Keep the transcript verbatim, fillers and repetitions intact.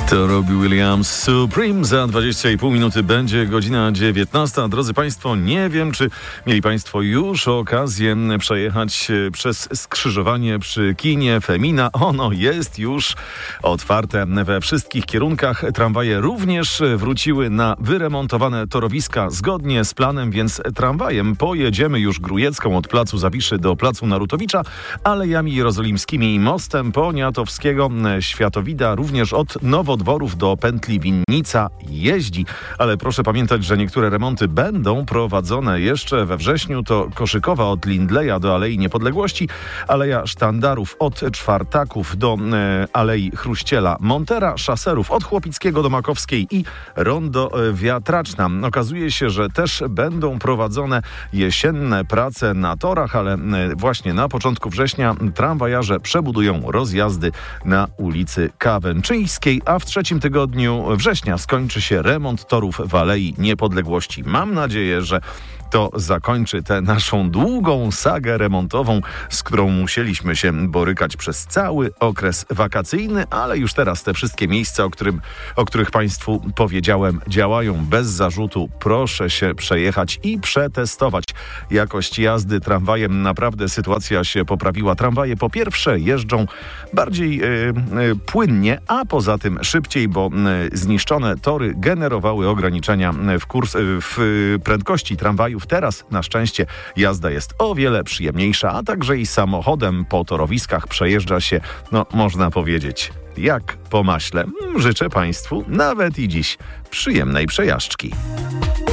To Robbie Williams, Supreme. Za dwadzieścia i pół minuty będzie godzina dziewiętnasta. Drodzy Państwo, nie wiem, czy mieli Państwo już okazję przejechać przez skrzyżowanie przy kinie Femina. Ono jest już otwarte we wszystkich kierunkach. Tramwaje również wróciły na wyremontowane torowiska zgodnie z planem, więc tramwajem pojedziemy już Grujecką od placu Zawiszy do placu Narutowicza, Alejami Jerozolimskimi i mostem Poniatowskiego. Światowida również od Nowodworów do pętli Winnica jeździ, ale proszę pamiętać, że niektóre remonty będą prowadzone jeszcze we wrześniu. To Koszykowa od Lindleja do Alei Niepodległości, Aleja Sztandarów od Czwartaków do e, Alei Chruściela Montera, Szaserów od Chłopickiego do Makowskiej i Rondo e, Wiatraczna. Okazuje się, że też będą prowadzone jesienne prace na torach, ale e, właśnie na początku września tramwajarze przebudują rozjazdy na ulicy Kawęczyńskiej, a w trzecim tygodniu września skończy się remont torów w Alei Niepodległości. Mam nadzieję, że to zakończy tę naszą długą sagę remontową, z którą musieliśmy się borykać przez cały okres wakacyjny, ale już teraz te wszystkie miejsca, o, którym, o których Państwu powiedziałem, działają bez zarzutu. Proszę się przejechać i przetestować jakość jazdy tramwajem. Naprawdę sytuacja się poprawiła. Tramwaje po pierwsze jeżdżą bardziej yy, yy, płynnie, a poza tym szybciej, bo yy, zniszczone tory generowały ograniczenia w, kurs, yy, w yy, prędkości tramwaju. Teraz na szczęście jazda jest o wiele przyjemniejsza, a także i samochodem po torowiskach przejeżdża się, no można powiedzieć, jak po maśle. Życzę Państwu nawet i dziś przyjemnej przejażdżki.